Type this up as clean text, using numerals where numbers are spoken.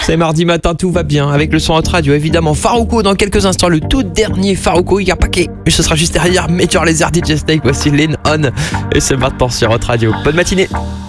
C'est mardi matin, tout va bien avec le son Hot Radio, évidemment. Farruko dans quelques instants, le tout dernier Farruko, il y a paquet. Et ce sera juste derrière Major Lazer DJ Snake, voici Lean On. Et c'est maintenant sur Hot Radio. Bonne matinée.